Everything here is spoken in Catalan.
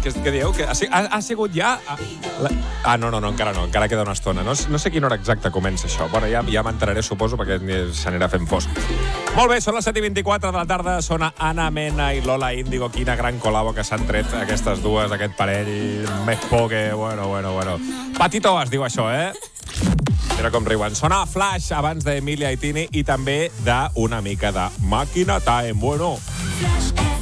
Què dieu? Ha sigut ja... No, encara queda una estona. No sé quina hora exacta comença això. Bueno, ja m'enteraré, suposo, perquè s'anirà fent fosc. Molt bé, són les 7:24 de la tarda. Sona Ana Mena i Lola Índigo. Quina gran col·labo que s'han tret aquestes dues, aquest parell. Més por que... Bueno. Patito es diu això, eh? Mira com riuen. Sona Flash abans d'Emilia i Tini i també d'una mica de Màquina Time. Bueno...